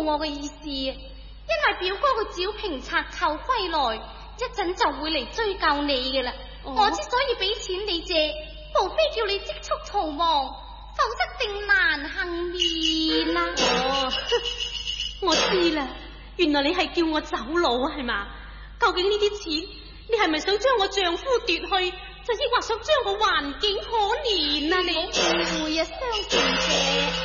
我嘅意思，因為表哥個趙平賊寇歸來，一陣就會嚟追究你嘅啦。我之所以俾錢你借，無非叫你積蓄逃亡，否則定難幸免啊！ 我知啦，原來你係叫我走佬係嘛？究竟呢啲錢，你係咪想將我丈夫奪去，就抑或想將我還境可憐啊？你誤會啊，雙小姐。